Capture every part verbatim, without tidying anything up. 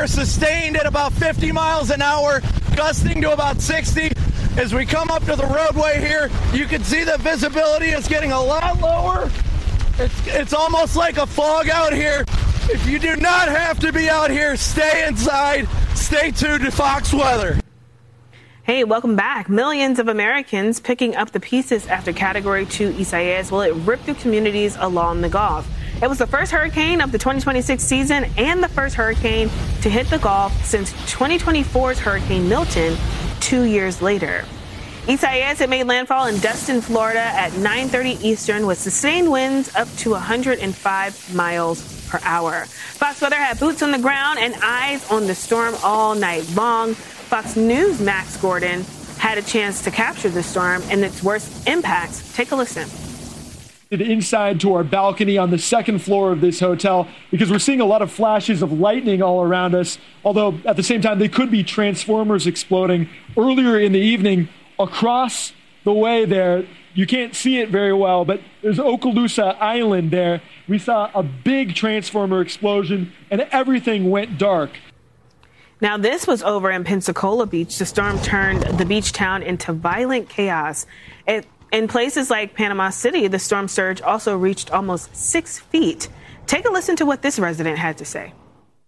are sustained at about fifty miles an hour, gusting to about sixty. As we come up to the roadway here, you can see that visibility is getting a lot lower. It's, it's almost like a fog out here. If you do not have to be out here, stay inside. Stay tuned to Fox Weather. Hey, welcome back. Millions of Americans picking up the pieces after Category two Isaias. Well, it ripped through communities along the Gulf. It was the first hurricane of the twenty twenty-six season and the first hurricane to hit the Gulf since twenty twenty-four's Hurricane Milton two years later. Isaias, it made landfall in Destin, Florida at nine thirty Eastern with sustained winds up to one hundred five miles per hour. Fox Weather had boots on the ground and eyes on the storm all night long. Fox News' Max Gordon had a chance to capture the storm and its worst impacts. Take a listen. Inside to our balcony on the second floor of this hotel because we're seeing a lot of flashes of lightning all around us, although at the same time they could be transformers exploding. Earlier in the evening, across the way there, you can't see it very well, but there's Okaloosa Island there. We saw a big transformer explosion and everything went dark. Now, this was over in Pensacola Beach. The storm turned the beach town into violent chaos. It, in places like Panama City, the storm surge also reached almost six feet. Take a listen to what this resident had to say.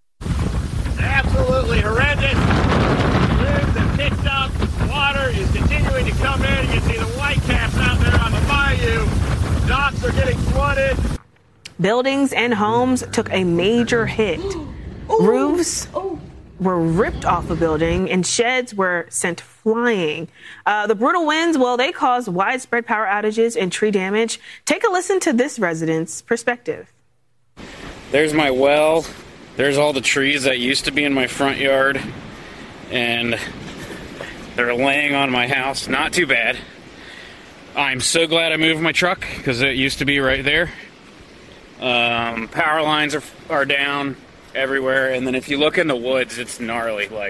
Absolutely horrendous. Winds have picked up. Water is continuing to come in. You can see the white caps out there on the bayou. Docks are getting flooded. Buildings and homes took a major hit. Roofs were ripped off a building and sheds were sent flying. Uh, the brutal winds, well, they caused widespread power outages and tree damage. Take a listen to this resident's perspective. There's my well. There's all the trees that used to be in my front yard, and they're laying on my house. Not too bad. I'm so glad I moved my truck because it used to be right there. Um, power lines are, are down everywhere, and then if you look in the woods, it's gnarly. Like,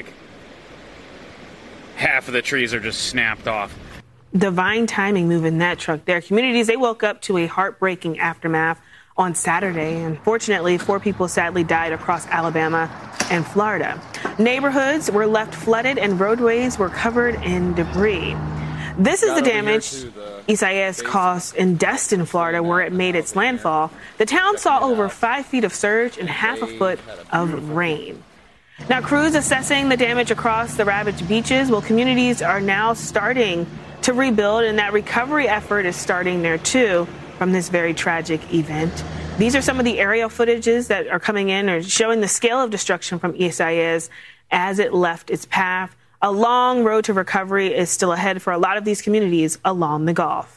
half of the trees are just snapped off. Divine timing moving that truck there. Communities, they woke up to a heartbreaking aftermath on Saturday. Unfortunately, four people sadly died across Alabama and Florida. Neighborhoods were left flooded and roadways were covered in debris. This is the damage Isaias caused in Destin, Florida, where it made its landfall. The town saw over five feet of surge and half a foot of rain. Now, crews assessing the damage across the ravaged beaches. Well, communities are now starting to rebuild, and that recovery effort is starting there, too, from this very tragic event. These are some of the aerial footages that are coming in or showing the scale of destruction from Isaias as it left its path. A long road to recovery is still ahead for a lot of these communities along the Gulf.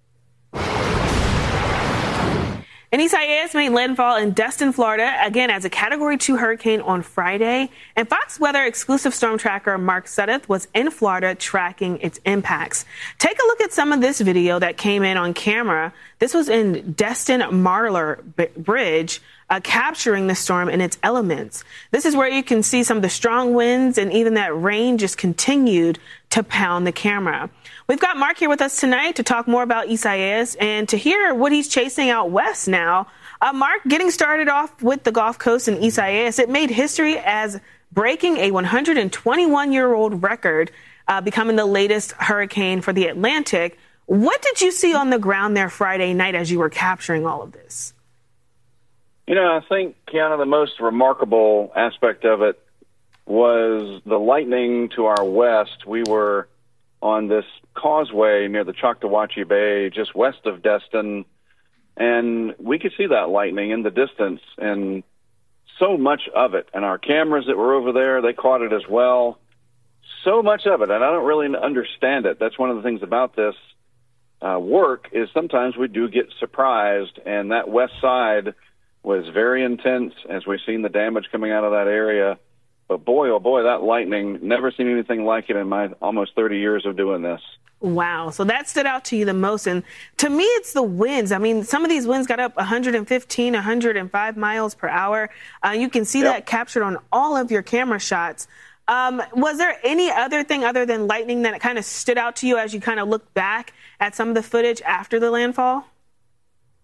And Isaias made landfall in Destin, Florida, again as a Category two hurricane on Friday. And Fox Weather exclusive storm tracker Mark Sudduth was in Florida tracking its impacts. Take a look at some of this video that came in on camera. This was in Destin Marlar Bridge, uh, capturing the storm in its elements. This is where you can see some of the strong winds, and even that rain just continued to pound the camera. We've got Mark here with us tonight to talk more about Isaias and to hear what he's chasing out west now. Uh, Mark, getting started off with the Gulf Coast and Isaias, it made history as breaking a one hundred twenty-one-year-old record, uh, becoming the latest hurricane for the Atlantic. What did you see on the ground there Friday night as you were capturing all of this? You know, I think, Kiana, the most remarkable aspect of it was the lightning to our west. We were on this causeway near the Choctawhatchee Bay, just west of Destin, and we could see that lightning in the distance, and so much of it. And our cameras that were over there, they caught it as well. So much of it, and I don't really understand it. That's one of the things about this uh, work is sometimes we do get surprised, and that west side was very intense as we've seen the damage coming out of that area. But boy, oh boy, that lightning, never seen anything like it in my almost thirty years of doing this. Wow. So that stood out to you the most. And to me, it's the winds. I mean, some of these winds got up one hundred fifteen, one hundred five miles per hour. Uh, you can see yep. that captured on all of your camera shots. Um, was there any other thing other than lightning that kind of stood out to you as you kind of looked back at some of the footage after the landfall?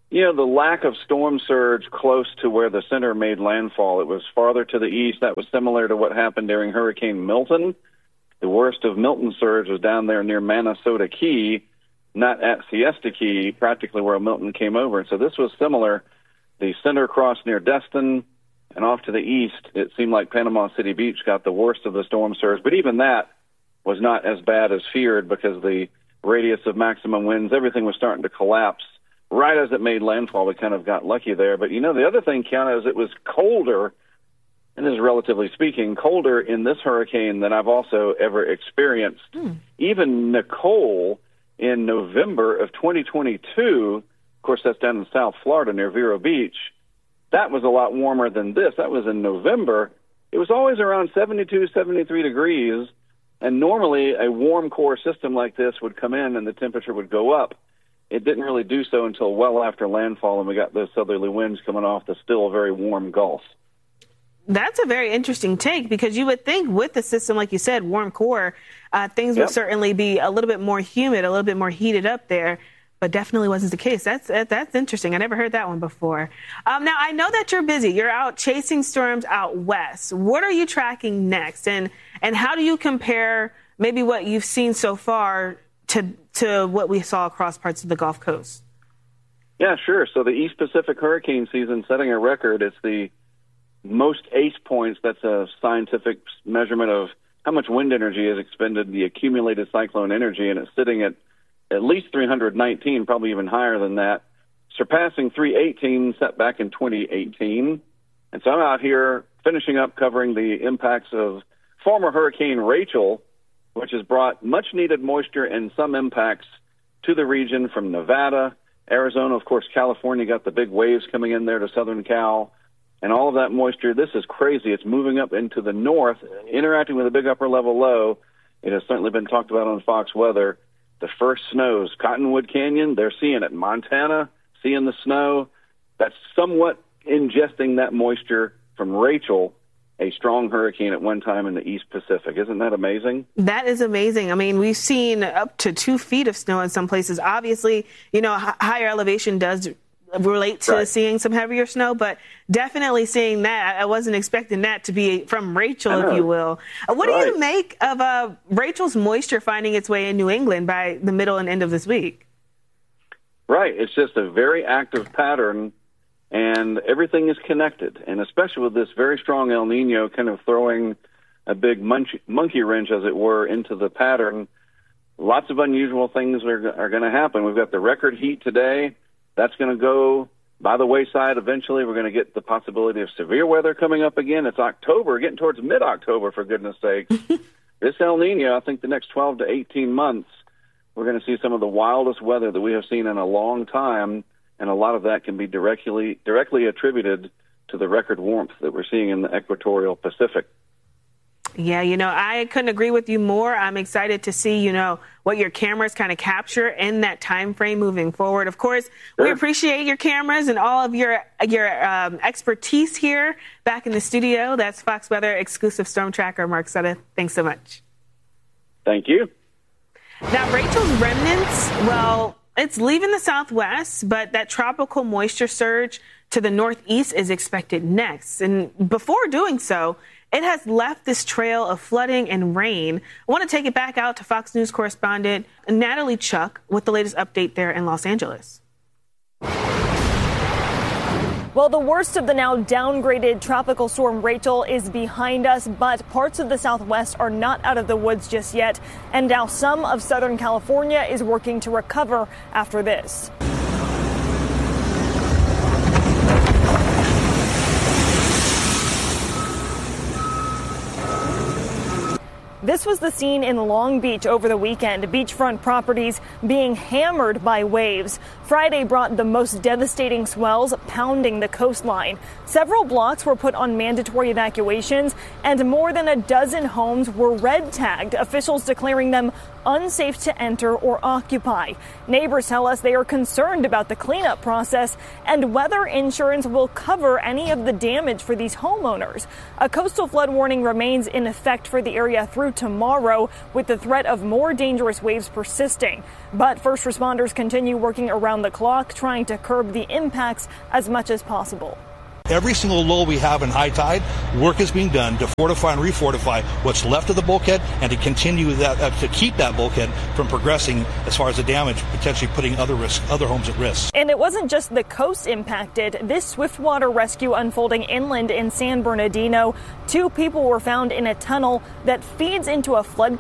you know, the lack of storm surge close to where the center made landfall. It was farther to the east. That was similar to what happened during Hurricane Milton. The worst of Milton surge was down there near Minnesota Key, not at Siesta Key, practically where Milton came over. And so this was similar. The center crossed near Destin, and off to the east, it seemed like Panama City Beach got the worst of the storm surge. But even that was not as bad as feared because the radius of maximum winds, everything was starting to collapse. Right as it made landfall, we kind of got lucky there. But, you know, the other thing, Kiana, is it was colder, and this is relatively speaking, colder in this hurricane than I've also ever experienced. Hmm. Even Nicole in November of twenty twenty-two, of course, that's down in South Florida near Vero Beach, that was a lot warmer than this. That was in November. It was always around seventy-two, seventy-three degrees, and normally a warm core system like this would come in and the temperature would go up. It didn't really do so until well after landfall, and we got those southerly winds coming off the still very warm Gulf. That's a very interesting take, because you would think with the system, like you said, warm core, uh, things yep. would certainly be a little bit more humid, a little bit more heated up there. But definitely wasn't the case. That's that's interesting. I never heard that one before. Um, now, I know that you're busy. You're out chasing storms out west. What are you tracking next? And and how do you compare maybe what you've seen so far to to what we saw across parts of the Gulf Coast? Yeah, sure. So the East Pacific hurricane season setting a record. It's the most ACE points. That's a scientific measurement of how much wind energy is expended, the accumulated cyclone energy, and it's sitting at at least three hundred nineteen, probably even higher than that, surpassing three eighteen set back in twenty eighteen. And so I'm out here finishing up covering the impacts of former Hurricane Rachel, which has brought much-needed moisture and some impacts to the region from Nevada, Arizona. Of course, California got the big waves coming in there to southern Cal. And all of that moisture, this is crazy. It's moving up into the north, interacting with a big upper-level low. It has certainly been talked about on Fox Weather. The first snows, Cottonwood Canyon, they're seeing it. Montana, seeing the snow. That's somewhat ingesting that moisture from Rachel, a strong hurricane at one time in the East Pacific. Isn't that amazing? That is amazing. I mean, we've seen up to two feet of snow in some places. Obviously, you know, higher elevation does relate to right. seeing some heavier snow, but definitely seeing that. I wasn't expecting that to be from Rachel, if you will. Uh, what right. do you make of uh, Rachel's moisture finding its way in New England by the middle and end of this week? Right. It's just a very active pattern, and everything is connected. And especially with this very strong El Nino kind of throwing a big monkey, monkey wrench, as it were, into the pattern, lots of unusual things are, are going to happen. We've got the record heat today. That's going to go by the wayside eventually. We're going to get the possibility of severe weather coming up again. It's October, getting towards mid-October, for goodness sake. This El Nino, I think the next twelve to eighteen months, we're going to see some of the wildest weather that we have seen in a long time, and a lot of that can be directly directly attributed to the record warmth that we're seeing in the equatorial Pacific. Yeah, you know, I couldn't agree with you more. I'm excited to see, you know, what your cameras kind of capture in that time frame moving forward. Of course, sure. we appreciate your cameras and all of your your um, expertise here back in the studio. That's Fox Weather exclusive storm tracker, Mark Sudduth. Thanks so much. Thank you. Now, Rachel's remnants, well, it's leaving the southwest, but that tropical moisture surge to the northeast is expected next. And before doing so, it has left this trail of flooding and rain. I want to take it back out to Fox News correspondent Natalie Chuck with the latest update there in Los Angeles. Well, the worst of the now downgraded tropical storm Rachel is behind us, but parts of the southwest are not out of the woods just yet. And now some of Southern California is working to recover after this. This was the scene in Long Beach over the weekend. Beachfront properties being hammered by waves. Friday brought the most devastating swells, pounding the coastline. Several blocks were put on mandatory evacuations, and more than a dozen homes were red tagged, officials declaring them unsafe to enter or occupy. Neighbors tell us they are concerned about the cleanup process and whether insurance will cover any of the damage for these homeowners. A coastal flood warning remains in effect for the area through tomorrow, with the threat of more dangerous waves persisting. But first responders continue working around the clock, trying to curb the impacts as much as possible. Every single lull we have in high tide, work is being done to fortify and refortify what's left of the bulkhead and to continue that, uh, to keep that bulkhead from progressing as far as the damage, potentially putting other risk, other homes at risk. And it wasn't just the coast impacted. This swiftwater rescue unfolding inland in San Bernardino. Two people were found in a tunnel that feeds into a flood